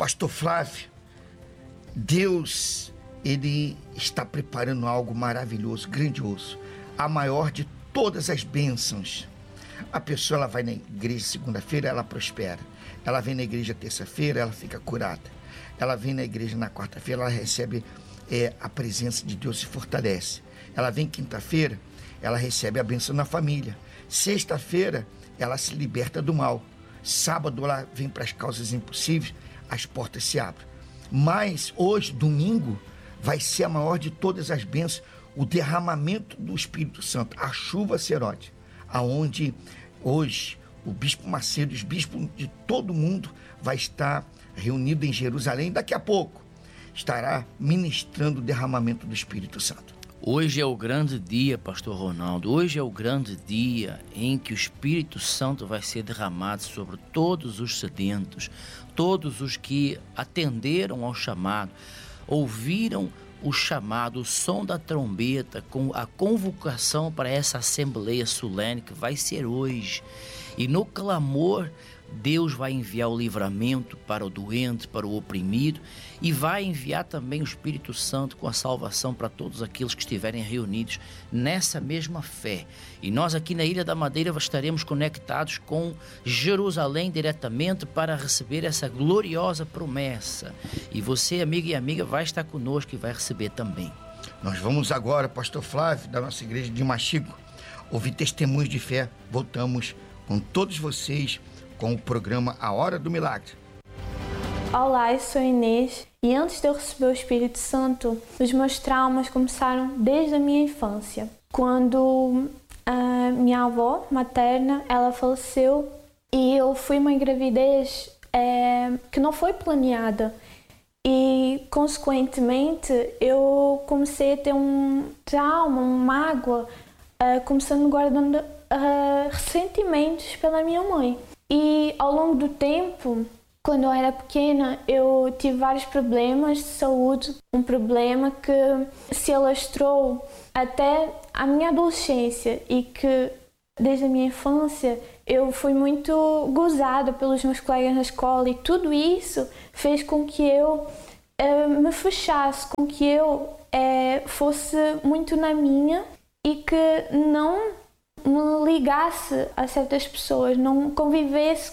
Pastor Flávio, Deus, Ele está preparando algo maravilhoso, grandioso, a maior de todas as bênçãos. A pessoa, ela vai na igreja segunda-feira, ela prospera. Ela vem na igreja terça-feira, ela fica curada. Ela vem na igreja na quarta-feira, ela recebe a presença de Deus, se fortalece. Ela vem quinta-feira, ela recebe a bênção na família. Sexta-feira, ela se liberta do mal. Sábado, ela vem para as causas impossíveis, as portas se abrem. Mas hoje, domingo, vai ser a maior de todas as bênçãos, o derramamento do Espírito Santo, a chuva serode, aonde hoje o Bispo Macedo, os bispos de todo mundo vai estar reunido em Jerusalém. Daqui a pouco estará ministrando o derramamento do Espírito Santo. Hoje é o grande dia, pastor Ronaldo. Hoje é o grande dia em que o Espírito Santo vai ser derramado sobre todos os sedentos, todos os que atenderam ao chamado, ouviram o chamado, o som da trombeta, com a convocação para essa assembleia solene que vai ser hoje. E no clamor, Deus vai enviar o livramento para o doente, para o oprimido, e vai enviar também o Espírito Santo com a salvação para todos aqueles que estiverem reunidos nessa mesma fé. E nós aqui na Ilha da Madeira estaremos conectados com Jerusalém diretamente para receber essa gloriosa promessa. E você, amigo e amiga, vai estar conosco e vai receber também. Nós vamos agora, pastor Flávio, da nossa igreja de Maxico, ouvir testemunhos de fé. Voltamos com todos vocês com o programa A Hora do Milagre. Olá, eu sou Inês e antes de eu receber o Espírito Santo, os meus traumas começaram desde a minha infância. Quando a minha avó materna, ela faleceu e eu fui uma gravidez que não foi planeada e, consequentemente, eu comecei a ter um trauma, uma mágoa, começando guardando ressentimentos pela minha mãe. E ao longo do tempo, quando eu era pequena, eu tive vários problemas de saúde. Um problema que se alastrou até a minha adolescência e que desde a minha infância eu fui muito gozada pelos meus colegas na escola, e tudo isso fez com que eu me fechasse, com que eu fosse muito na minha e que não me ligasse a certas pessoas, não convivesse